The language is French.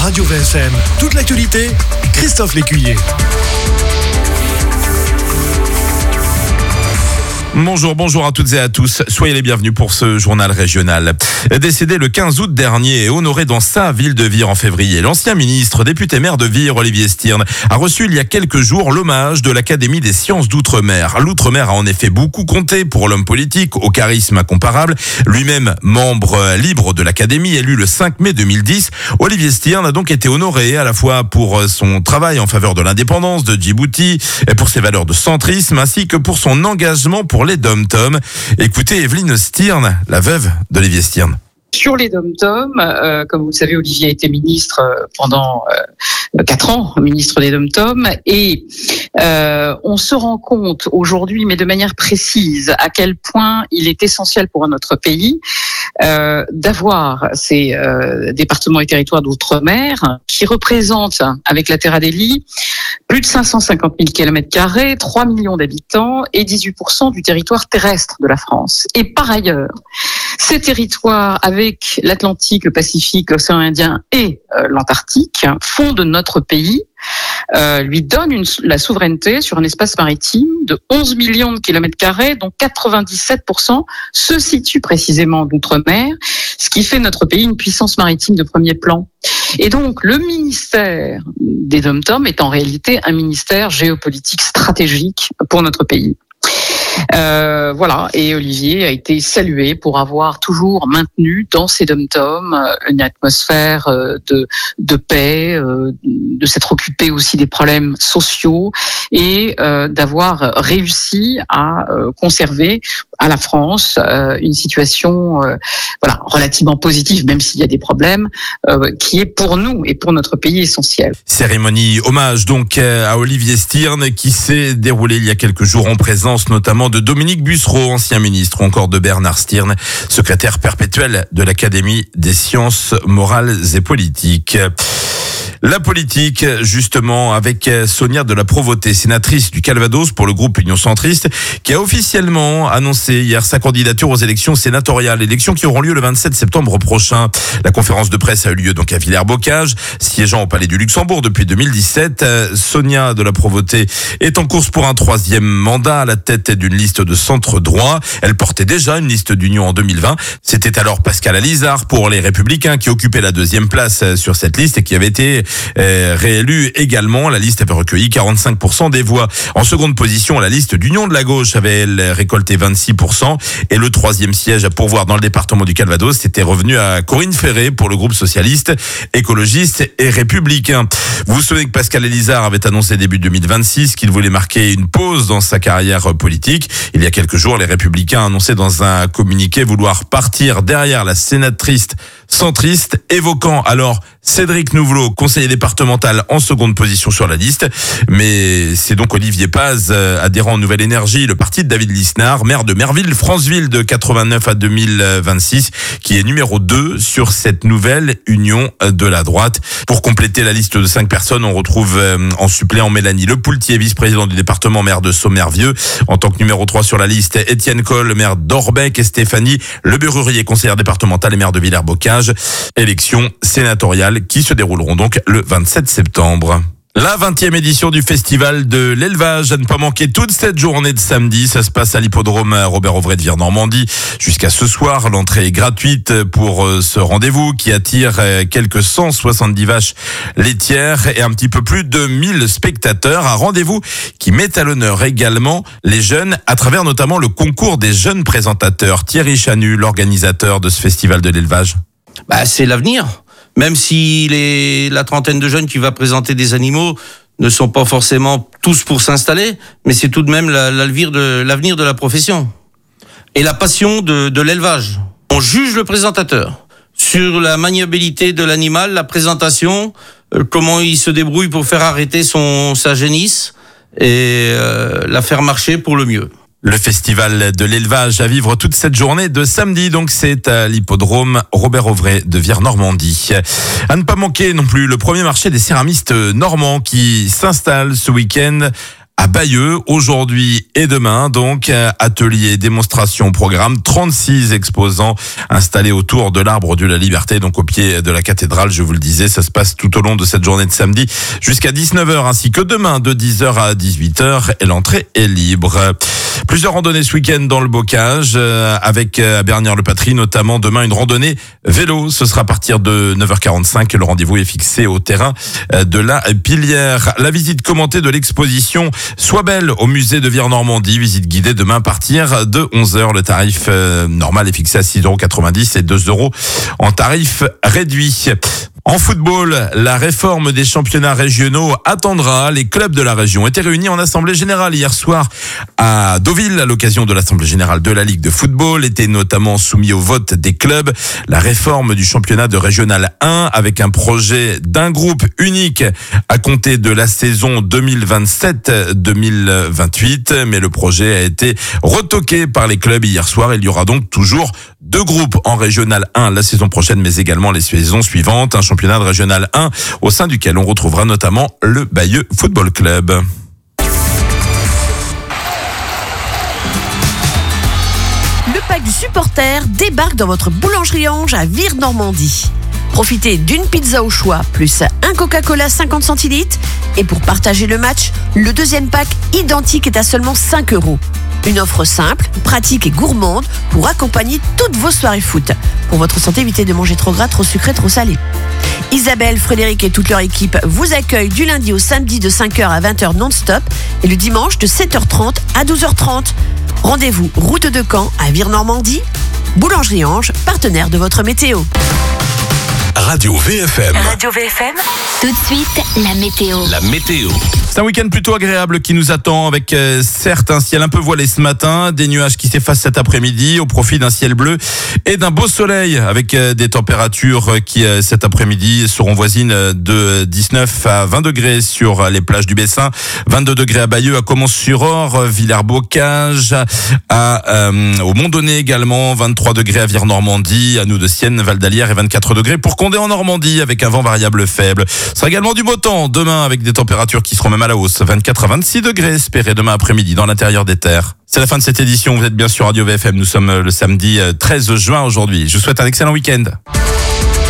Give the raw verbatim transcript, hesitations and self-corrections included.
Radio V S M, toute l'actualité, Christophe Lécuyer. Bonjour, bonjour à toutes et à tous. Soyez les bienvenus pour ce journal régional. Décédé le quinze août dernier et honoré dans sa ville de Vire en février, l'ancien ministre, député maire de Vire, Olivier Stirn, a reçu il y a quelques jours l'hommage de l'Académie des sciences d'Outre-mer. L'Outre-mer a en effet beaucoup compté pour l'homme politique, au charisme incomparable. Lui-même membre libre de l'Académie, élu le cinq mai deux mille dix, Olivier Stirn a donc été honoré à la fois pour son travail en faveur de l'indépendance de Djibouti, et pour ses valeurs de centrisme, ainsi que pour son engagement pour les dom-tom. Écoutez Evelyne Stirn, la veuve d'Olivier Stirn. Sur les dom-tom, euh, comme vous le savez, Olivier a été ministre euh, pendant euh, quatre ans, ministre des dom-tom, et euh, on se rend compte aujourd'hui, mais de manière précise, à quel point il est essentiel pour notre pays euh, d'avoir ces euh, départements et territoires d'outre-mer qui représentent, avec la Terre Adélie, plus de cinq cent cinquante mille kilomètres carrés, trois millions d'habitants et dix-huit pour cent du territoire terrestre de la France. Et par ailleurs, ces territoires, avec l'Atlantique, le Pacifique, l'océan Indien et euh, l'Antarctique, font de notre pays, euh, lui donnent une, la souveraineté sur un espace maritime de onze millions de kilomètres carrés, dont quatre-vingt-dix-sept pour cent se situent précisément d'outre-mer, ce qui fait notre pays une puissance maritime de premier plan. Et donc, le ministère des dom-tom est en réalité un ministère géopolitique stratégique pour notre pays. Euh, voilà, et Olivier a été salué pour avoir toujours maintenu dans ces dom-tom une atmosphère de, de paix, de s'être occupé aussi des problèmes sociaux et euh, d'avoir réussi à euh, conserver à la France euh, une situation euh, voilà, relativement positive, même s'il y a des problèmes, euh, qui est pour nous et pour notre pays essentiel. Cérémonie hommage donc à Olivier Stirn qui s'est déroulée il y a quelques jours en présence notamment de Dominique Bussereau, ancien ministre, ou encore de Bernard Stirn, secrétaire perpétuel de l'Académie des sciences morales et politiques. La politique, justement, avec Sonia de la Provoté, sénatrice du Calvados pour le groupe Union Centriste, qui a officiellement annoncé hier sa candidature aux élections sénatoriales, élections qui auront lieu le vingt-sept septembre prochain. La conférence de presse a eu lieu donc à Villers-Bocage, siégeant au Palais du Luxembourg depuis deux mille dix-sept. Sonia de la Provoté est en course pour un troisième mandat à la tête d'une liste de centre droit. Elle portait déjà une liste d'union en deux mille vingt. C'était alors Pascal Alizard pour les Républicains qui occupait la deuxième place sur cette liste et qui avait été Euh, réélu également. La liste avait recueilli quarante-cinq pour cent des voix. En seconde position, la liste d'Union de la gauche avait elle, récolté vingt-six pour cent et le troisième siège à pourvoir dans le département du Calvados c'était revenu à Corinne Ferré pour le groupe socialiste, écologiste et républicain. Vous vous souvenez que Pascal Alizard avait annoncé début deux mille vingt-six qu'il voulait marquer une pause dans sa carrière politique. Il y a quelques jours, les Républicains annonçaient dans un communiqué vouloir partir derrière la sénatrice centriste, évoquant alors Cédric Nouvelot, conseiller départemental en seconde position sur la liste. Mais c'est donc Olivier Paz, adhérent Nouvelle Énergie, le parti de David Lisnard, maire de Merville-Franceville de quatre-vingt-neuf à deux mille vingt-six, qui est numéro deux sur cette nouvelle union de la droite. Pour compléter la liste de cinq personnes, on retrouve en suppléant Mélanie Lepoultier, vice-président du département, maire de Sommervieux. En tant que numéro trois sur la liste, Étienne Coll, maire d'Orbec, et Stéphanie Leberurier, conseillère départementale et maire de Villers-Bocage. Élections sénatoriales qui se dérouleront donc le vingt-sept septembre. La vingtième édition du festival de l'élevage, à ne pas manquer toute cette journée de samedi. Ça se passe à l'hippodrome Robert-Auvray de Vire-Normandie jusqu'à ce soir. L'entrée est gratuite pour ce rendez-vous qui attire quelques cent soixante-dix vaches laitières et un petit peu plus de mille spectateurs. Un rendez-vous qui met à l'honneur également les jeunes à travers notamment le concours des jeunes présentateurs. Thierry Chanu, l'organisateur de ce festival de l'élevage. Bah, c'est l'avenir. Même si les, la trentaine de jeunes qui va présenter des animaux ne sont pas forcément tous pour s'installer, mais c'est tout de même la, l'avenir, de, l'avenir de la profession. Et la passion de, de l'élevage. On juge le présentateur sur la maniabilité de l'animal, la présentation, euh, comment il se débrouille pour faire arrêter son, sa génisse et euh, la faire marcher pour le mieux. Le festival de l'élevage à vivre toute cette journée de samedi, donc c'est à l'hippodrome Robert-Auvray de Vire-Normandie. À ne pas manquer non plus le premier marché des céramistes normands qui s'installe ce week-end à Bayeux, aujourd'hui et demain. Donc, atelier, démonstration, programme, trente-six exposants installés autour de l'arbre de la Liberté, donc au pied de la cathédrale, je vous le disais. Ça se passe tout au long de cette journée de samedi jusqu'à dix-neuf heures, ainsi que demain de dix heures à dix-huit heures, et l'entrée est libre. Plusieurs randonnées ce week-end dans le Bocage, euh, avec euh, à Bernières-le-Patry, notamment demain une randonnée vélo. Ce sera à partir de neuf heures quarante-cinq. Le rendez-vous est fixé au terrain euh, de la Pilière. La visite commentée de l'exposition Sois belle au musée de Vire-Normandie. Visite guidée demain à partir de onze heures. Le tarif euh, normal est fixé à six euros quatre-vingt-dix et deux euros en tarif réduit. En football, la réforme des championnats régionaux attendra. Les clubs de la région étaient réunis en assemblée générale hier soir à Deauville à l'occasion de l'assemblée générale de la Ligue de football. Était notamment soumis au vote des clubs la réforme du championnat de régional un avec un projet d'un groupe unique à compter de la saison deux mille vingt-sept deux mille vingt-huit. Mais le projet a été retoqué par les clubs hier soir. Il y aura donc toujours deux groupes en régional un la saison prochaine, mais également les saisons suivantes. Un championnat de régional un au sein duquel on retrouvera notamment le Bayeux Football Club. Le pack du supporter débarque dans votre boulangerie Ange à Vire-Normandie. Profitez d'une pizza au choix, plus un Coca-Cola cinquante centilitres. Et pour partager le match, le deuxième pack identique est à seulement cinq euros. Une offre simple, pratique et gourmande pour accompagner toutes vos soirées foot. Pour votre santé, évitez de manger trop gras, trop sucré, trop salé. Isabelle, Frédéric et toute leur équipe vous accueillent du lundi au samedi de cinq heures à vingt heures non-stop et le dimanche de sept heures trente à douze heures trente. Rendez-vous route de Caen à Vire-Normandie. Boulangerie Ange, partenaire de votre météo. Radio V F M. Radio V F M. Tout de suite, la météo. La météo. C'est un week-end plutôt agréable qui nous attend avec euh, certes un ciel un peu voilé ce matin, des nuages qui s'effacent cet après-midi au profit d'un ciel bleu et d'un beau soleil avec euh, des températures qui euh, cet après-midi seront voisines de dix-neuf à vingt degrés sur les plages du Bessin, vingt-deux degrés à Bayeux, à Comons-sur-Orge, Villers-Bocage, à euh, au Mont-Donné également, vingt-trois degrés à Vire-Normandie, à Nous-de-Sienne, Val d'Alière et vingt-quatre degrés pour Condé en Normandie avec un vent variable faible. Ce sera également du beau temps demain avec des températures qui seront même à la hausse, vingt-quatre à vingt-six degrés espérés demain après-midi dans l'intérieur des terres. C'est la fin de cette édition, vous êtes bien sur Radio V F M, nous sommes le samedi treize juin aujourd'hui. Je vous souhaite un excellent week-end.